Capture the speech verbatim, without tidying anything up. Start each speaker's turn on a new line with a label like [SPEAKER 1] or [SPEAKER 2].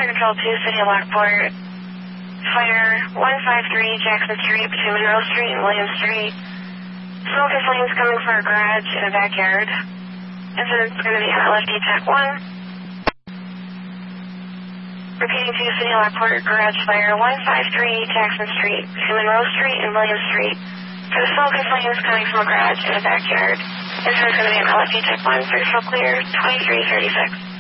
[SPEAKER 1] Fire Control two, City of Lockport. Fire one five three Jackson Street between Monroe Street and William Street. Smoke and flames coming from a garage in a backyard. Incident's going to be on L F D Tech one. Repeating to City of Lockport, garage fire one five three Jackson Street between Monroe Street and William Street. For the smoke and flames coming from a garage in a backyard. Incident's going to be on L F D Tech one, first floor clear, twenty-three thirty-six.